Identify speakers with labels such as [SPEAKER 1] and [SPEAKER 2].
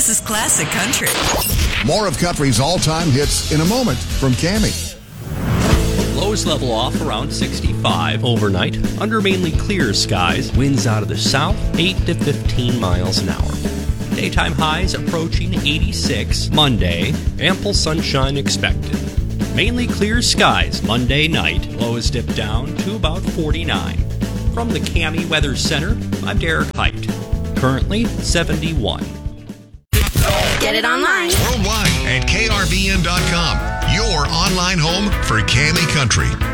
[SPEAKER 1] This is classic country.
[SPEAKER 2] More of country's all-time hits in a moment from Cammie.
[SPEAKER 3] Lows level off around 65 overnight under mainly clear skies. Winds out of the south 8 to 15 miles an hour. Daytime highs approaching 86 Monday. Ample sunshine expected. Mainly clear skies Monday night. Lows dip down to about 49. From the Cammie Weather Center, I'm Derek Height. Currently 71.
[SPEAKER 4] Get it online.
[SPEAKER 5] Worldwide at krvn.com. Your online home for Cammie Country.